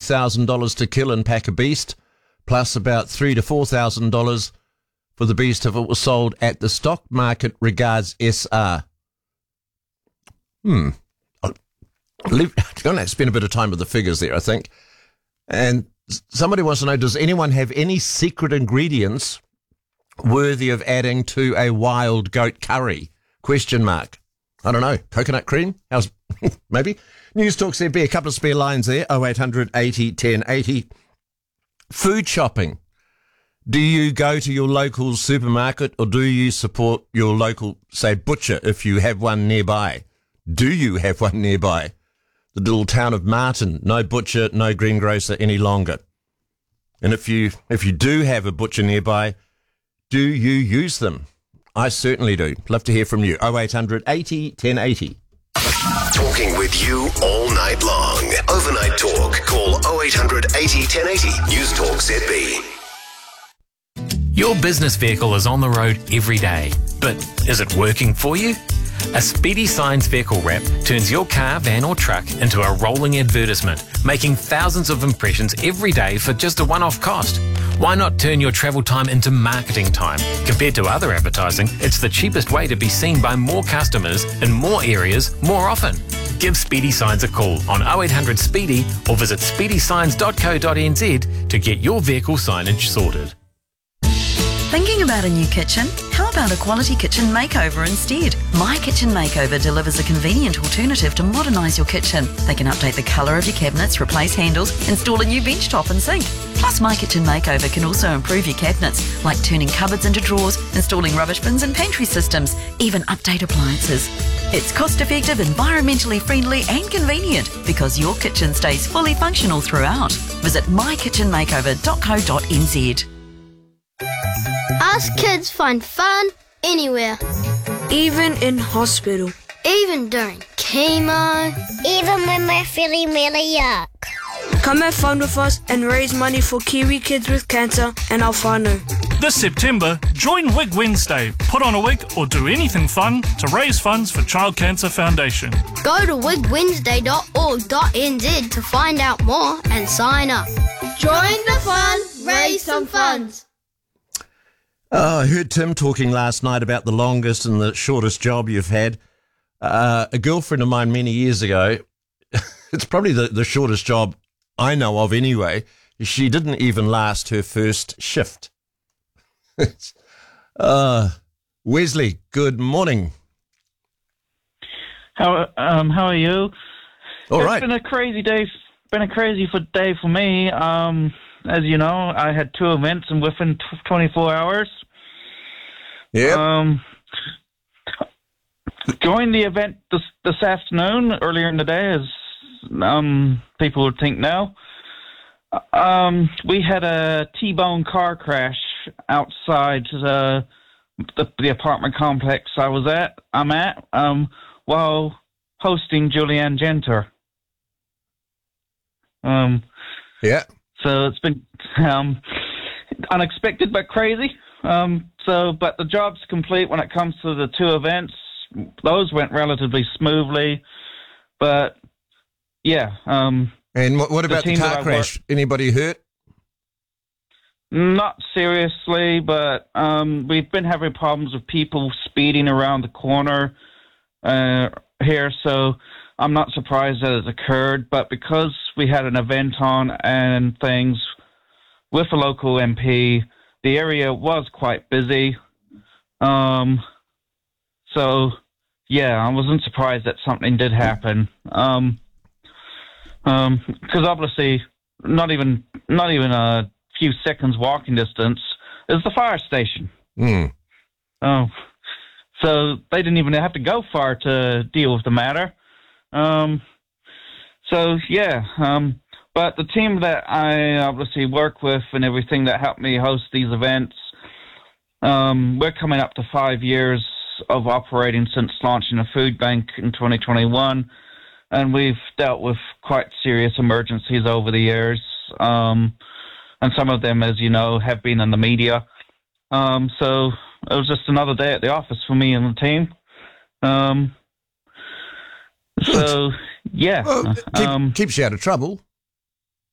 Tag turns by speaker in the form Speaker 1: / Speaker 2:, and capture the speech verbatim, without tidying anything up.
Speaker 1: thousand dollars to kill and pack a beast, plus about three to four thousand dollars for the beast if it was sold at the stock market. Regards, S R. Hmm. I'm going to spend a bit of time with the figures there, I think. And somebody wants to know, does anyone have any secret ingredients worthy of adding to a wild goat curry? Question mark. I don't know. Coconut cream? How's maybe? News Talk Z B, a couple of spare lines there. oh eight hundred eighty ten eighty. Food shopping. Do you go to your local supermarket or do you support your local, say, butcher if you have one nearby? Do you have one nearby? The little town of Martin, no butcher, no greengrocer any longer. And if you if you do have a butcher nearby, do you use them? I certainly do. Love to hear from you. oh eight hundred eighty ten eighty.
Speaker 2: Talking with you all night long. Overnight Talk. Call oh eight hundred eighty ten eighty. News Talk Z B.
Speaker 3: Your business vehicle is on the road every day, but is it working for you? A Speedy Signs vehicle wrap turns your car, van or truck into a rolling advertisement, making thousands of impressions every day for just a one-off cost. Why not turn your travel time into marketing time? Compared to other advertising, it's the cheapest way to be seen by more customers in more areas more often. Give Speedy Signs a call on oh eight hundred SPEEDY or visit speedy signs dot co dot n z to get your vehicle signage sorted.
Speaker 4: Thinking about a new kitchen? How about a quality kitchen makeover instead? My Kitchen Makeover delivers a convenient alternative to modernise your kitchen. They can update the colour of your cabinets, replace handles, install a new bench top and sink. Plus, My Kitchen Makeover can also improve your cabinets, like turning cupboards into drawers, installing rubbish bins and pantry systems, even update appliances. It's cost-effective, environmentally friendly and convenient because your kitchen stays fully functional throughout. Visit my kitchen makeover dot co dot n z.
Speaker 5: Us kids find fun anywhere.
Speaker 6: Even in hospital.
Speaker 5: Even during chemo.
Speaker 7: Even when we're feeling really yuck.
Speaker 6: Come have fun with us and raise money for Kiwi kids with cancer and Alfano.
Speaker 8: This September, join Wig Wednesday. Put on a wig or do anything fun to raise funds for Child Cancer Foundation.
Speaker 5: Go to wig wednesday dot org dot n z to find out more and sign up. Join the fun, raise some funds.
Speaker 1: Oh, I heard Tim talking last night about the longest and the shortest job you've had. Uh, a girlfriend of mine many years ago, it's probably the, the shortest job I know of anyway. She didn't even last her first shift. uh, Wesley, good morning.
Speaker 9: How um how are you?
Speaker 1: All
Speaker 9: it's
Speaker 1: right.
Speaker 9: been a crazy day. Been a crazy for day for me. Um, as you know, I had two events and within twenty-four hours.
Speaker 1: Yeah.
Speaker 9: Um, joined the event this this afternoon earlier in the day, as um people would think now. Um, we had a T-bone car crash outside uh, the the apartment complex I was at. I'm at um while hosting Julianne Genter. Um,
Speaker 1: yeah.
Speaker 9: So it's been um, unexpected but crazy. Um, so, but the job's complete when it comes to the two events. Those went relatively smoothly, but yeah. Um,
Speaker 1: and what, what about the, the car crash? Work, Anybody hurt?
Speaker 9: Not seriously, but um, we've been having problems with people speeding around the corner uh, here, so I'm not surprised that it's occurred. But because we had an event on and things with a local M P, the area was quite busy. Um, so, yeah, I wasn't surprised that something did happen. Um, um, because obviously, not even not even a few seconds walking distance is the fire station.
Speaker 1: Mm.
Speaker 9: Oh, so they didn't even have to go far to deal with the matter. Um, so yeah, um, but the team that I obviously work with and everything that helped me host these events, um, we're coming up to five years of operating since launching a food bank in twenty twenty-one, and we've dealt with quite serious emergencies over the years. Um, and some of them, as you know, have been in the media. Um, so it was just another day at the office for me and the team. Um, so, yeah.
Speaker 1: Well, keep,
Speaker 9: um,
Speaker 1: keeps you out of trouble.